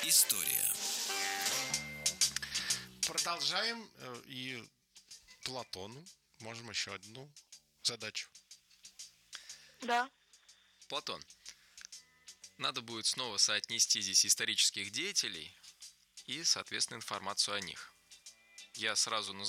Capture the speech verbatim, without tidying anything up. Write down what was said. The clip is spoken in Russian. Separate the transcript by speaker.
Speaker 1: История.
Speaker 2: Продолжаем э, и Платону можем еще одну задачу.
Speaker 3: Да.
Speaker 4: Платон, надо будет снова соотнести здесь исторических деятелей и, соответственно, информацию о них. Я сразу назову